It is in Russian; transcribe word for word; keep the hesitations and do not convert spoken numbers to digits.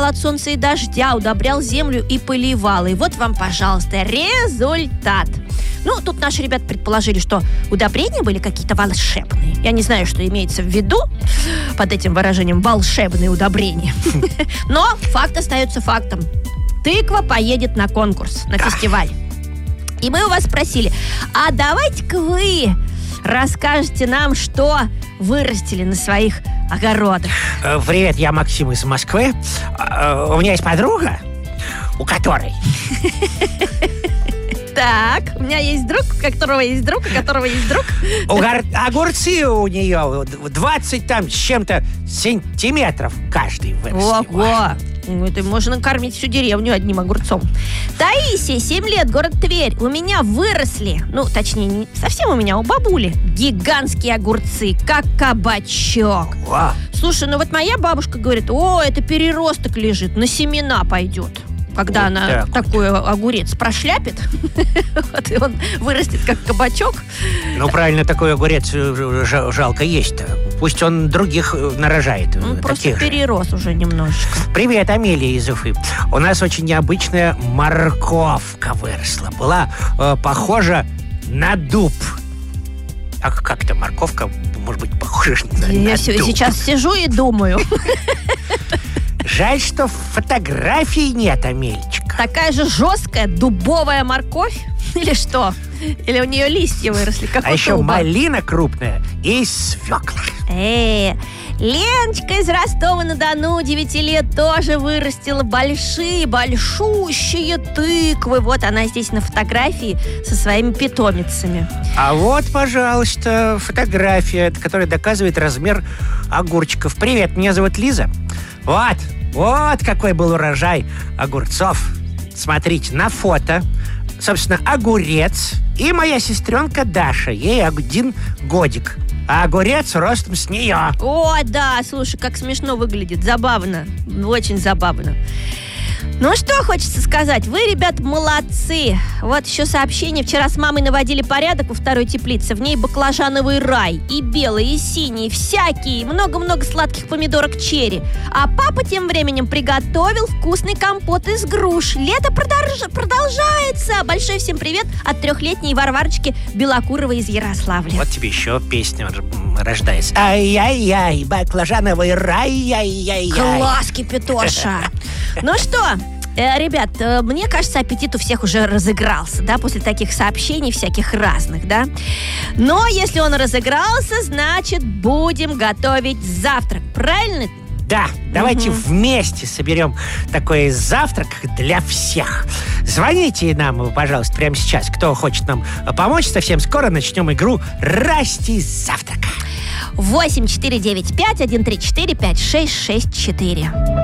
от солнца и дождя, удобрял землю и поливал. И вот вам, пожалуйста, результат. Ну, тут наши ребята предположили, что удобрения были какие-то волшебные. Я не знаю, что имеется в виду под этим выражением «волшебные удобрения». Но факт остается фактом. Тыква поедет на конкурс, на фестиваль. И мы у вас спросили, а давайте-ка вы расскажете нам, что вырастили на своих огородах. Привет, я Максим из Москвы. У меня есть подруга, у которой... Так, у меня есть друг, у которого есть друг, у которого есть друг. Угор... Огурцы у нее двадцать там с чем-то сантиметров каждый выросли. Ого! Ну, это можно кормить всю деревню одним огурцом. Таисия, семь лет, город Тверь. У меня выросли, ну, точнее, не совсем у меня, у бабули, гигантские огурцы, как кабачок. О. Слушай, ну вот моя бабушка говорит, о, это переросток лежит, на семена пойдет. Когда вот она так такой вот огурец прошляпит, вот, и он вырастет как кабачок. Ну, правильно, такой огурец жалко есть-то. Пусть он других нарожает. Он просто перерос уже немножечко. Привет, Амелия из Уфы. У нас очень необычная морковка выросла. Была э, похожа на дуб. А как-то морковка может быть похожа на, Я на все, дуб. Сейчас сижу и думаю. Жаль, что фотографий нет, Амельчика. Такая же жесткая дубовая морковь? Или что? Или у нее листья выросли, как а у еще дуба? малина крупная и свекла. Э, Леночка из Ростова-на-Дону, девяти лет, тоже вырастила большие, большущие тыквы. Вот она здесь на фотографии со своими питомицами. А вот, пожалуйста, фотография, которая доказывает размер огурчиков. Привет, меня зовут Лиза. Вот, вот какой был урожай огурцов. Смотрите, на фото, собственно, огурец и моя сестренка Даша. Ей один годик. А огурец ростом с нее. О, да, слушай, как смешно выглядит. Забавно, очень забавно. Ну, что хочется сказать, вы, ребят, молодцы. Вот еще сообщение. Вчера с мамой наводили порядок во второй теплице. В ней баклажановый рай. И белые, и синие, всякие. Много-много сладких помидорок черри. А папа тем временем приготовил вкусный компот из груш. Лето продолж... продолжается. Большой всем привет от трехлетней Варварочки Белокуровой из Ярославля. Вот тебе еще песня рождается. Ай-яй-яй, баклажановый рай, яй-яй-яй. Класс, Кипятоша. Ну что, ребят, мне кажется, аппетит у всех уже разыгрался, да, после таких сообщений всяких разных, да. Но если он разыгрался, значит, будем готовить завтрак, правильно? Да, давайте угу. вместе соберем такой завтрак для всех. Звоните нам, пожалуйста, прямо сейчас, кто хочет нам помочь. Совсем скоро начнем игру «Расти с завтрака». восемь четыре девять пять один три четыре пять шесть шесть четыре.